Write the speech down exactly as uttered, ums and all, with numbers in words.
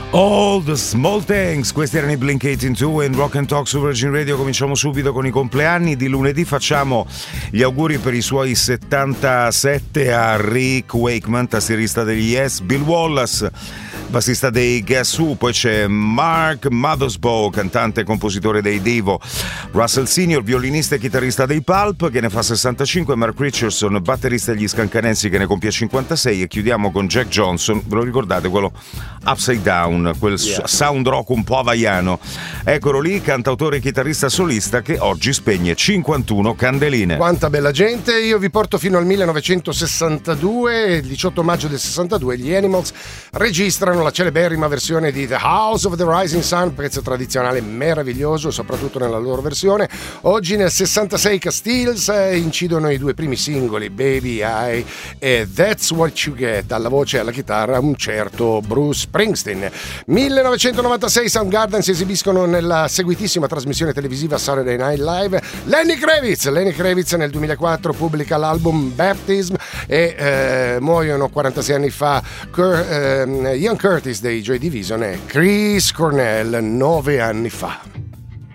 All the Small Things, questi erano i Blink ottantaduue in Rock and Talk su Virgin Radio. Cominciamo subito con i compleanni di lunedì. Facciamo gli auguri per i suoi settantasette a Rick Wakeman, tastierista degli Yes, Bill Wallace, bassista dei Guess Who, poi c'è Mark Mothersbaugh, cantante e compositore dei Devo, Russell Senior, violinista e chitarrista dei Pulp, che ne fa sessantacinque, Mark Richardson, batterista degli Scancanensi, che ne compie cinquantasei, e chiudiamo con Jack Johnson, ve lo ricordate, quello Upside Down, quel yeah. sound rock un po' hawaiano, eccolo lì, cantautore e chitarrista solista, che oggi spegne cinquantuno candeline. Quanta bella gente. Io vi porto fino al millenovecentosessantadue. Il diciotto maggio del sessantadue gli Animals registrano la celeberrima versione di The House of the Rising Sun, pezzo tradizionale meraviglioso, soprattutto nella loro versione. Oggi nel sessantasei Castiles eh, incidono i due primi singoli, Baby I e That's What You Get, alla voce e alla chitarra un certo Bruce Springsteen. millenovecentonovantasei Soundgarden si esibiscono nella seguitissima trasmissione televisiva Saturday Night Live. Lenny Kravitz Lenny Kravitz nel duemilaquattro pubblica l'album Baptism e eh, muoiono quarantasei anni fa Cur- eh, Ian Curtis dei Joy Division e Chris Cornell nove anni fa.